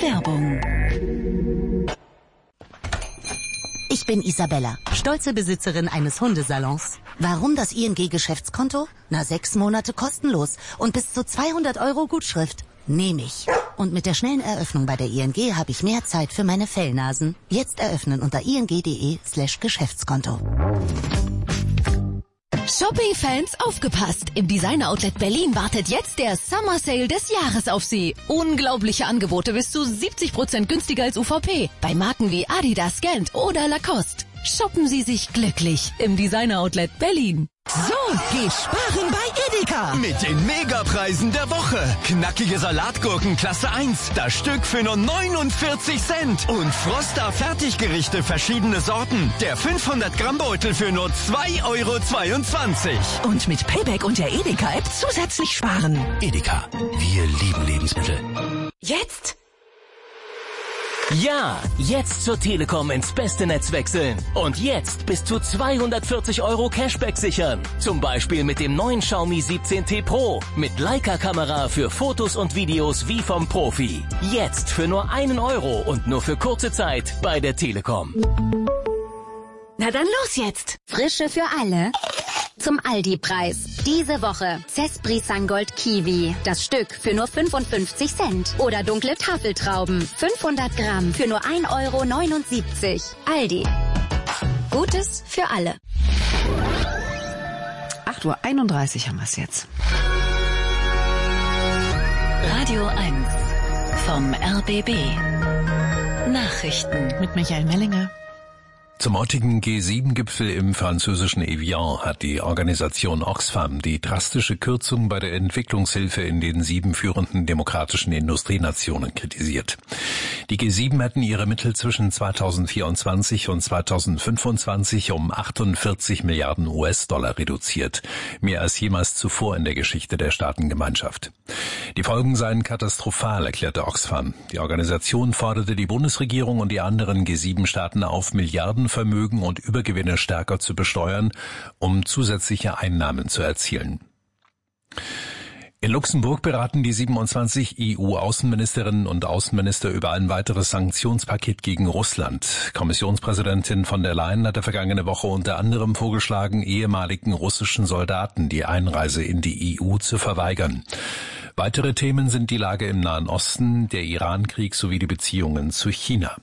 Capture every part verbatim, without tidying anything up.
Werbung. Ich bin Isabella, stolze Besitzerin eines Hundesalons. Warum das I N G-Geschäftskonto? Na, sechs Monate kostenlos und bis zu zweihundert Euro Gutschrift. Nehme ich. Und mit der schnellen Eröffnung bei der I N G habe ich mehr Zeit für meine Fellnasen. Jetzt eröffnen unter ing.de slash Geschäftskonto. Shopping-Fans, aufgepasst! Im Designer-Outlet Berlin wartet jetzt der Summer Sale des Jahres auf Sie. Unglaubliche Angebote bis zu siebzig Prozent günstiger als U V P. Bei Marken wie Adidas, Gant oder Lacoste. Shoppen Sie sich glücklich im Designer-Outlet Berlin. So, geh sparen bei Edeka. Mit den Megapreisen der Woche. Knackige Salatgurken Klasse eins. Das Stück für nur neunundvierzig Cent. Und Froster Fertiggerichte verschiedene Sorten. Der fünfhundert Gramm Beutel für nur zwei Euro zweiundzwanzig. Und mit Payback und der Edeka-App zusätzlich sparen. Edeka. Wir lieben Lebensmittel. Jetzt? Ja, jetzt zur Telekom ins beste Netz wechseln. Und jetzt bis zu zweihundertvierzig Euro Cashback sichern. Zum Beispiel mit dem neuen Xiaomi siebzehn T Pro. Mit Leica-Kamera für Fotos und Videos wie vom Profi. Jetzt für nur einen Euro und nur für kurze Zeit bei der Telekom. Na dann los jetzt! Frische für alle. Zum Aldi-Preis. Diese Woche Cespri Sangold Kiwi. Das Stück für nur fünfundfünfzig Cent. Oder dunkle Tafeltrauben. fünfhundert Gramm für nur ein Euro neunundsiebzig. Aldi. Gutes für alle. acht Uhr einunddreißig haben wir es jetzt. Radio eins vom R B B. Nachrichten Mit Michael Mellinger. Zum heutigen G sieben Gipfel im französischen Evian hat die Organisation Oxfam die drastische Kürzung bei der Entwicklungshilfe in den sieben führenden demokratischen Industrienationen kritisiert. Die G sieben hätten ihre Mittel zwischen zweitausendvierundzwanzig und zweitausendfünfundzwanzig um achtundvierzig Milliarden U S-Dollar reduziert, mehr als jemals zuvor in der Geschichte der Staatengemeinschaft. Die Folgen seien katastrophal, erklärte Oxfam. Die Organisation forderte die Bundesregierung und die anderen G sieben Staaten auf, Milliarden Vermögen und Übergewinne stärker zu besteuern, um zusätzliche Einnahmen zu erzielen. In Luxemburg beraten die siebenundzwanzig E U-Außenministerinnen und Außenminister über ein weiteres Sanktionspaket gegen Russland. Kommissionspräsidentin von der Leyen hatte vergangene Woche unter anderem vorgeschlagen, ehemaligen russischen Soldaten die Einreise in die E U zu verweigern. Weitere Themen sind die Lage im Nahen Osten, der Iran-Krieg sowie die Beziehungen zu China.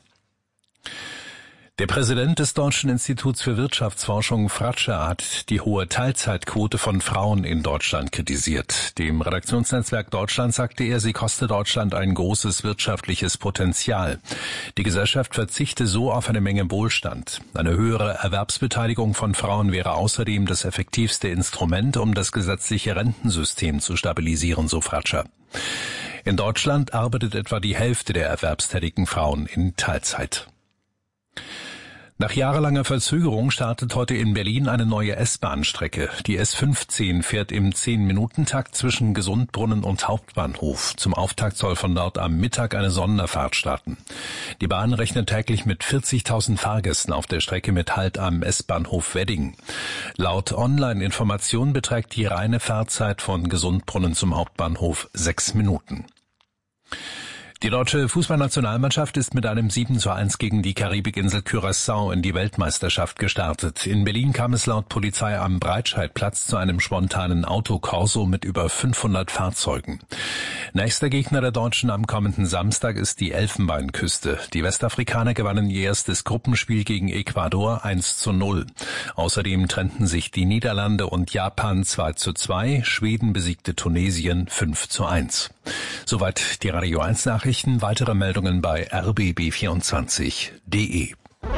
Der Präsident des Deutschen Instituts für Wirtschaftsforschung, Fratscher, hat die hohe Teilzeitquote von Frauen in Deutschland kritisiert. Dem Redaktionsnetzwerk Deutschland sagte er, sie koste Deutschland ein großes wirtschaftliches Potenzial. Die Gesellschaft verzichte so auf eine Menge Wohlstand. Eine höhere Erwerbsbeteiligung von Frauen wäre außerdem das effektivste Instrument, um das gesetzliche Rentensystem zu stabilisieren, so Fratscher. In Deutschland arbeitet etwa die Hälfte der erwerbstätigen Frauen in Teilzeit. Nach jahrelanger Verzögerung startet heute in Berlin eine neue S-Bahn-Strecke. Die S fünfzehn fährt im zehn-Minuten-Takt zwischen Gesundbrunnen und Hauptbahnhof. Zum Auftakt soll von dort am Mittag eine Sonderfahrt starten. Die Bahn rechnet täglich mit vierzigtausend Fahrgästen auf der Strecke mit Halt am S-Bahnhof Wedding. Laut Online-Information beträgt die reine Fahrzeit von Gesundbrunnen zum Hauptbahnhof sechs Minuten. Die deutsche Fußballnationalmannschaft ist mit einem sieben zu eins gegen die Karibikinsel Curaçao in die Weltmeisterschaft gestartet. In Berlin kam es laut Polizei am Breitscheidplatz zu einem spontanen Autokorso mit über fünfhundert Fahrzeugen. Nächster Gegner der Deutschen am kommenden Samstag ist die Elfenbeinküste. Die Westafrikaner gewannen ihr erstes Gruppenspiel gegen Ecuador eins zu null. Außerdem trennten sich die Niederlande und Japan zwei zu zwei. Schweden besiegte Tunesien fünf zu eins. Soweit die Radio eins Nachrichten. Weitere Meldungen bei r b b vierundzwanzig punkt d e.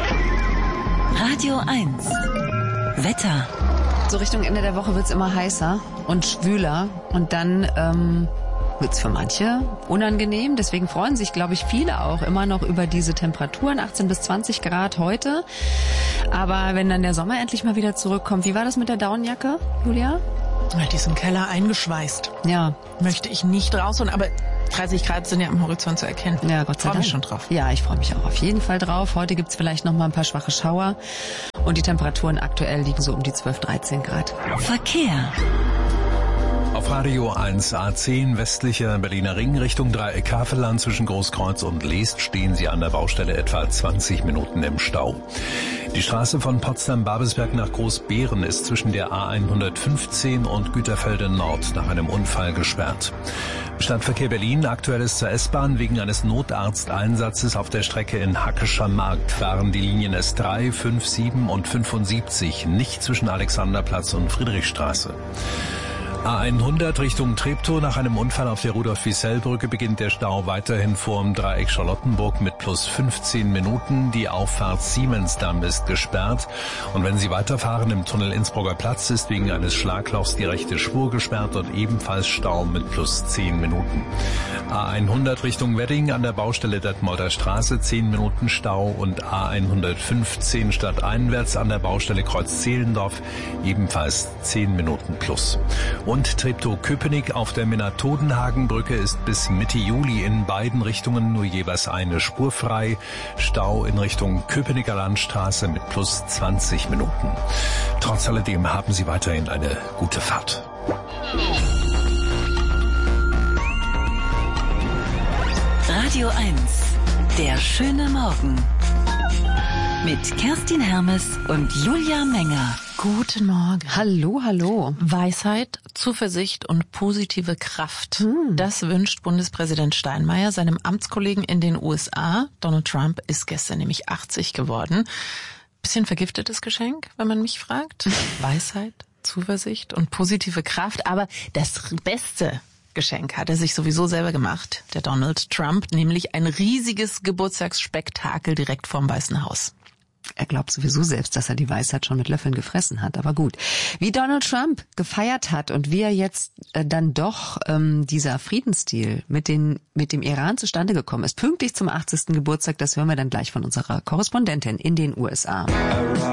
Radio eins Wetter. So Richtung Ende der Woche wird's immer heißer und schwüler und dann ähm, wird's für manche unangenehm. Deswegen freuen sich, glaube ich, viele auch immer noch über diese Temperaturen, achtzehn bis zwanzig Grad heute. Aber wenn dann der Sommer endlich mal wieder zurückkommt, wie war das mit der Daunenjacke, Julia? Ja, die ist im Keller eingeschweißt. Ja. Möchte ich nicht rausholen, aber dreißig Grad sind ja am Horizont zu erkennen. Ja, Gott sei Dank. Freue mich schon drauf. Ja, ich freue mich auch auf jeden Fall drauf. Heute gibt's vielleicht noch mal ein paar schwache Schauer. Und die Temperaturen aktuell liegen so um die zwölf, dreizehn Grad. Verkehr. Auf Radio eins A zehn westlicher Berliner Ring Richtung Dreieck Havelland zwischen Großkreuz und Leest stehen Sie an der Baustelle etwa zwanzig Minuten im Stau. Die Straße von Potsdam-Babelsberg nach Großbeeren ist zwischen der A hundertfünfzehn und Güterfelde Nord nach einem Unfall gesperrt. Stadtverkehr Berlin, aktuelles zur S-Bahn. Wegen eines Notarzteinsatzes auf der Strecke in Hackescher Markt fahren die Linien S drei, fünf, sieben und fünfundsiebzig nicht zwischen Alexanderplatz und Friedrichstraße. A hundert Richtung Treptow. Nach einem Unfall auf der Rudolf-Wiesel-Brücke beginnt der Stau weiterhin vorm Dreieck Charlottenburg mit plus fünfzehn Minuten. Die Auffahrt Siemensdamm ist gesperrt. Und wenn Sie weiterfahren im Tunnel Innsbrucker Platz, ist wegen eines Schlaglochs die rechte Spur gesperrt und ebenfalls Stau mit plus zehn Minuten. A hundert Richtung Wedding an der Baustelle Detmolder Straße zehn Minuten Stau und A hundertfünfzehn stadteinwärts an der Baustelle Kreuz-Zehlendorf ebenfalls zehn Minuten plus. Und Treptow-Köpenick auf der Minna-Todenhagen-Brücke ist bis Mitte Juli in beiden Richtungen nur jeweils eine Spur frei. Stau in Richtung Köpenicker Landstraße mit plus zwanzig Minuten. Trotz alledem haben Sie weiterhin eine gute Fahrt. Radio eins, der schöne Morgen. Mit Kerstin Hermes und Julia Menger. Guten Morgen. Hallo, hallo. Weisheit, Zuversicht und positive Kraft. Hm. Das wünscht Bundespräsident Steinmeier seinem Amtskollegen in den U S A. Donald Trump ist gestern nämlich achtzig geworden. Bisschen vergiftetes Geschenk, wenn man mich fragt. Weisheit, Zuversicht und positive Kraft. Aber das beste Geschenk hat er sich sowieso selber gemacht, der Donald Trump, nämlich ein riesiges Geburtstagsspektakel direkt vorm Weißen Haus. Er glaubt sowieso selbst, dass er die Weisheit schon mit Löffeln gefressen hat, aber gut. Wie Donald Trump gefeiert hat und wie er jetzt äh, dann doch ähm, dieser Friedensdeal mit, den, mit dem Iran zustande gekommen ist, pünktlich zum achtzigsten Geburtstag, das hören wir dann gleich von unserer Korrespondentin in den U S A.